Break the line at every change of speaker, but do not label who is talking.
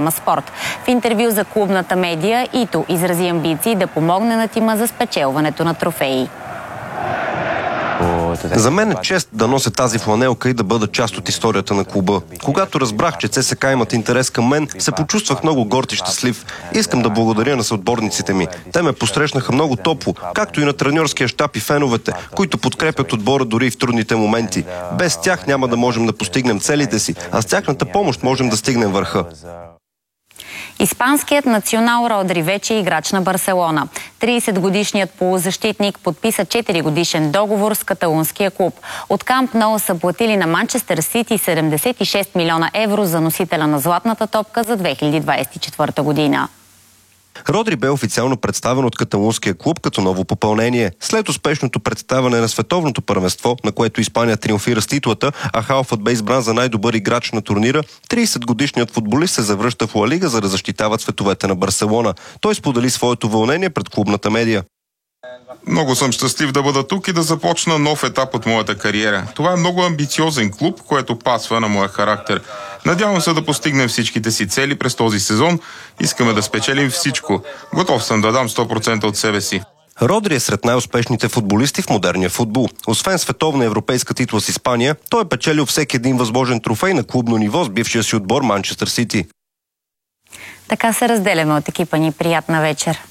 приема спорт. В интервю за клубната медия Ито изрази амбиции да помогне на тима за спечелването на трофеи.
За мен е чест да нося тази фланелка и да бъда част от историята на клуба. Когато разбрах, че ЦСКА имат интерес към мен, се почувствах много горд и щастлив. Искам да благодаря на съотборниците ми. Те ме посрещнаха много топло, както и на треньорския щаб и феновете, които подкрепят отбора дори и в трудните моменти. Без тях няма да можем да постигнем целите си, а с тяхната помощ можем да стигнем върха.
Испанският национал Родри вече е играч на Барселона. 30-годишният полузащитник подписа 4-годишен договор с каталунския клуб. От Камп Ноу са платили на Манчестър Сити 76 милиона евро за носителя на златната топка за 2024 година.
Родри бе официално представен от каталунския клуб като ново попълнение. След успешното представяне на световното първенство, на което Испания триумфира с титлата, а Халфът бе избран за най-добър играч на турнира, 30-годишният футболист се завръща в Ла Лига, за да защитава цветовете на Барселона. Той сподели своето вълнение пред клубната медия.
Много съм щастлив да бъда тук и да започна нов етап от моята кариера. Това е много амбициозен клуб, което пасва на моя характер. Надявам се да постигнем всичките си цели през този сезон. Искаме да спечелим всичко. Готов съм да дам 100% от себе си.
Родри е сред най-успешните футболисти в модерния футбол. Освен световна европейска титла с Испания, той е печелил всеки един възможен трофей на клубно ниво с бившия си отбор Манчестър Сити.
Така се разделяме от екипа ни. Приятна вечер.